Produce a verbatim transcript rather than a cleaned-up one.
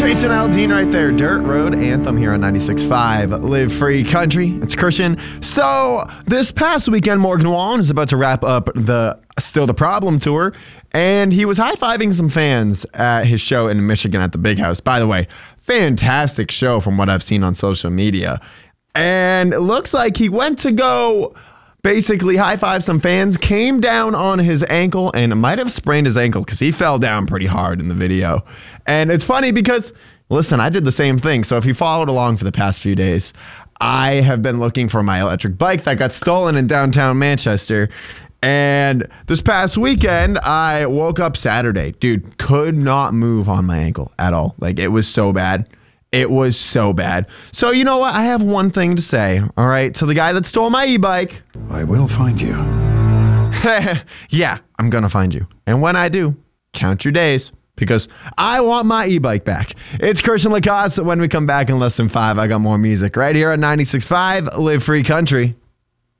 Jason Aldean right there. Dirt Road Anthem here on ninety-six point five Live Free Country. It's Christian. So this past weekend, Morgan Wallen is about to wrap up the Still the Problem tour, and he was high-fiving some fans at his show in Michigan at the Big House. By the way, fantastic show from what I've seen on social media. And it looks like he went to go basically high-five some fans, came down on his ankle, and might have sprained his ankle because he fell down pretty hard in the video. And it's funny because, listen, I did the same thing. So if you followed along for the past few days, I have been looking for my electric bike that got stolen in downtown Manchester. And this past weekend, I woke up Saturday. Dude, could not move on my ankle at all. Like, it was so bad. It was so bad. So you know what? I have one thing to say, all right, to the guy that stole my e-bike. I will find you. Yeah, I'm going to find you. And when I do, count your days, because I want my e-bike back. It's Christian Lacoste. When we come back in less than five, I got more music right here on ninety-six point five Live Free Country.